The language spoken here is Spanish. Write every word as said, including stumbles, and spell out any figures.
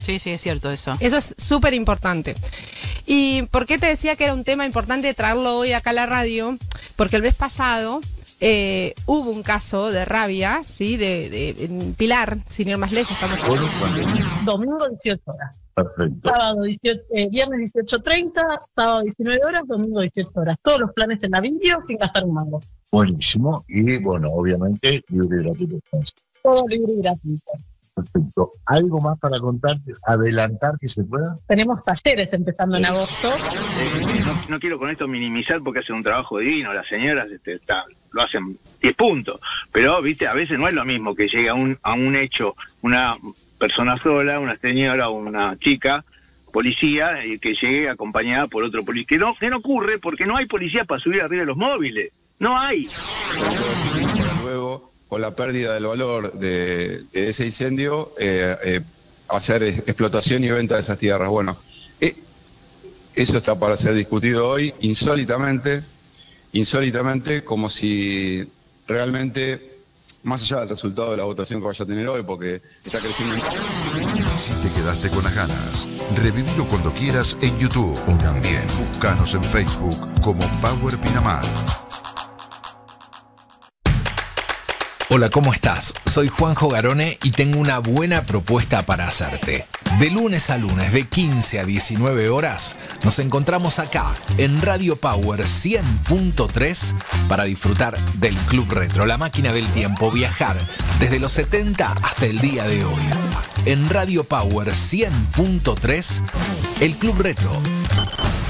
Sí, sí, es cierto eso. Eso es súper importante. ¿Y por qué te decía que era un tema importante traerlo hoy acá a la radio? Porque el mes pasado eh, hubo un caso de rabia, ¿sí? De, de en Pilar, sin ir más lejos. Estamos Domingo dieciocho horas. Perfecto. Sábado dieciocho, eh, viernes dieciocho treinta, sábado diecinueve horas, domingo dieciocho horas. Todos los planes en la video sin gastar un mango. Buenísimo. Y bueno, obviamente, libre y gratuito. Todo libre y gratuito. Perfecto. ¿Algo más para contarte? ¿Adelantar que se pueda? Tenemos talleres empezando en agosto. Eh, no, no quiero con esto minimizar porque hacen un trabajo divino, las señoras este, está, lo hacen diez puntos, pero viste, a veces no es lo mismo que llegue a un, a un hecho una persona sola, una señora o una chica, policía, y que llegue acompañada por otro policía, que no, que no ocurre porque no hay policía para subir arriba de los móviles, no hay. Para luego, con la pérdida del valor de, de ese incendio, eh, eh, hacer explotación y venta de esas tierras. Bueno, eh, eso está para ser discutido hoy, insólitamente, insólitamente, como si realmente, más allá del resultado de la votación que vaya a tener hoy, porque está creciendo. Si te quedaste con las ganas, revivilo cuando quieras en YouTube o también búscanos en Facebook como Power Pinamar. Hola, ¿cómo estás? Soy Juanjo Garone y tengo una buena propuesta para hacerte. De lunes a lunes, de quince a diecinueve horas, nos encontramos acá en Radio Power cien punto tres para disfrutar del Club Retro, la máquina del tiempo, viajar desde los setenta hasta el día de hoy. En Radio Power cien punto tres, el Club Retro